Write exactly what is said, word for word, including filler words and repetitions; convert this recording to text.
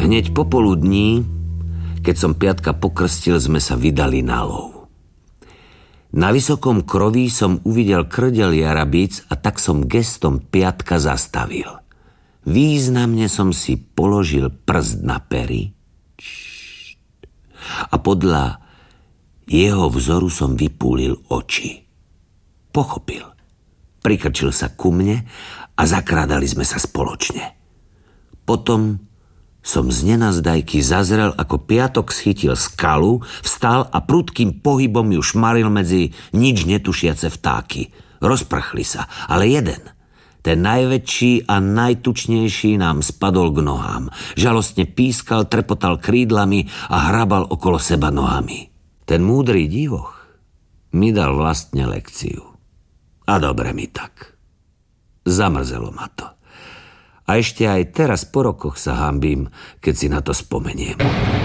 Hneď popoludní, keď som Piatka pokrstil, sme sa vydali na lov. Na vysokom kroví som uvidel krdel jarabíc a tak som gestom Piatka zastavil. Významne som si položil prst na pery a podľa jeho vzoru som vypúlil oči. Pochopil. Prikrčil sa ku mne a zakrádali sme sa spoločne. Potom som z nenazdajky zazrel, ako Piatok schytil skalu, vstal a prudkým pohybom ju šmaril medzi nič netušiace vtáky. Rozprchli sa, ale jeden, ten najväčší a najtučnejší, nám spadol k nohám. Žalostne pískal, trepotal krídlami a hrabal okolo seba nohami. Ten múdry divoch mi dal vlastne lekciu. A dobre mi tak. Zamrzelo ma to. A ešte aj teraz po rokoch sa hanbím, keď si na to spomeniem.